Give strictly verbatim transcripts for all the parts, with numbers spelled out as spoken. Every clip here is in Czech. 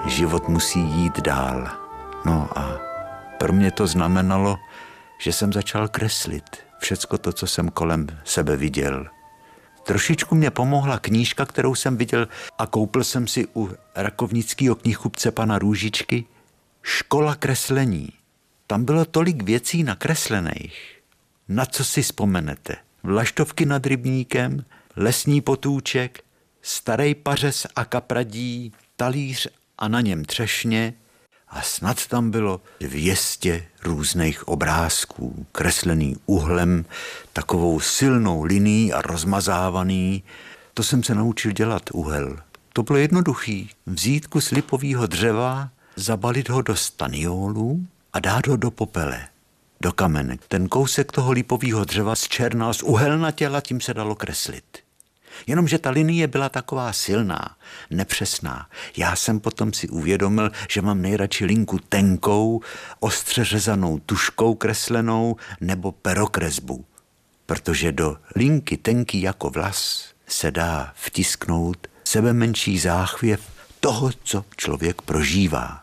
život musí jít dál. No a pro mě to znamenalo, že jsem začal kreslit všecko to, co jsem kolem sebe viděl. Trošičku mě pomohla knížka, kterou jsem viděl a koupil jsem si u rakovnického knihkupce pana Růžičky Škola kreslení. Tam bylo tolik věcí nakreslených. Na co si vzpomenete? Vlaštovky nad rybníkem, lesní potůček, starý pařez a kapradí, talíř a na něm třešně a snad tam bylo dvě stě různých obrázků, kreslený uhlem, takovou silnou linií a rozmazávaný. To jsem se naučil dělat uhel. To bylo jednoduchý. Vzít kus lipového dřeva, zabalit ho do staniolů a dát ho do popele, do kamene. Ten kousek toho lipového dřeva zčernal z uhelnatěla, tím se dalo kreslit. Jenomže ta linie byla taková silná, nepřesná. Já jsem potom si uvědomil, že mám nejradši linku tenkou, ostře řezanou tuškou kreslenou nebo perokresbu. Protože do linky tenký jako vlas se dá vtisknout sebemenší záchvěv toho, co člověk prožívá.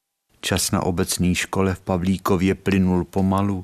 Čas na obecné škole v Pavlíkově plynul pomalu.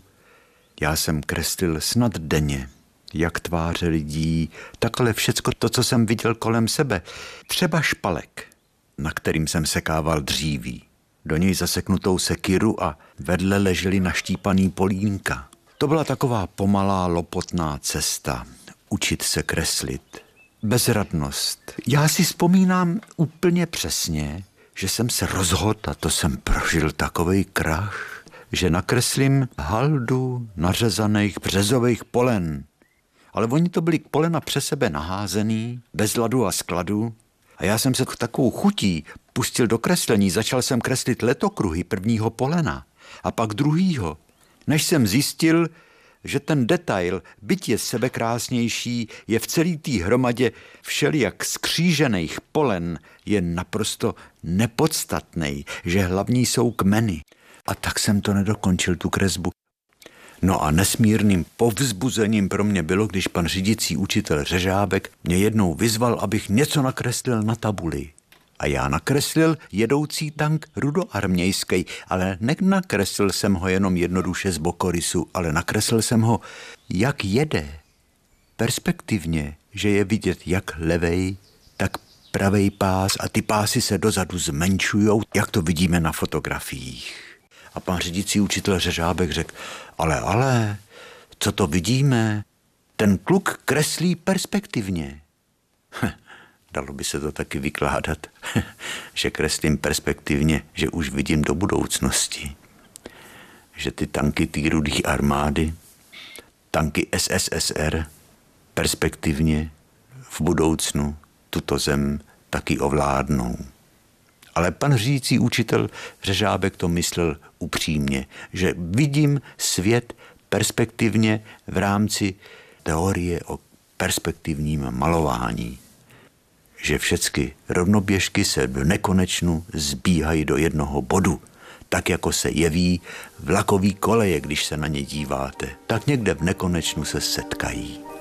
Já jsem kreslil snad denně, jak tváře lidí, takhle všecko to, co jsem viděl kolem sebe. Třeba špalek, na kterým jsem sekával dříví. Do něj zaseknutou sekiru a vedle leželi naštípaný polínka. To byla taková pomalá, lopotná cesta. Učit se kreslit. Bezradnost. Já si vzpomínám úplně přesně, že jsem se rozhodl, a to jsem prožil takovej krach, že nakreslím haldu nařezaných březových polen. Ale oni to byli polena přes sebe naházený, bez ladu a skladu. A já jsem se takovou chutí pustil do kreslení, začal jsem kreslit letokruhy prvního polena a pak druhýho, než jsem zjistil, že ten detail, byť je sebekrásnější, je v celé té hromadě všelijak skřížených polen, je naprosto nepodstatný, že hlavní jsou kmeny. A tak jsem to nedokončil, tu kresbu. No a nesmírným povzbuzením pro mě bylo, když pan řídící učitel Řežábek mě jednou vyzval, abych něco nakreslil na tabuli. A já nakreslil jedoucí tank rudoarmějský, ale nenakreslil jsem ho jenom jednoduše z bokorysu, ale nakreslil jsem ho, jak jede. Perspektivně, že je vidět jak levej, tak pravej pás a ty pásy se dozadu zmenšujou, jak to vidíme na fotografiích. A pan řídící učitel Řežábek řekl, ale, ale, co to vidíme? Ten kluk kreslí perspektivně. Dalo by se to taky vykládat, že kreslím perspektivně, že už vidím do budoucnosti. Že ty tanky té rudé armády, tanky S S S R, perspektivně v budoucnu tuto zem taky ovládnou. Ale pan řídící učitel Řežábek to myslel upřímně, že vidím svět perspektivně v rámci teorie o perspektivním malování. Že všechny rovnoběžky se v nekonečnu zbíhají do jednoho bodu, tak jako se jeví vlakový koleje, když se na ně díváte, tak někde v nekonečnu se setkají.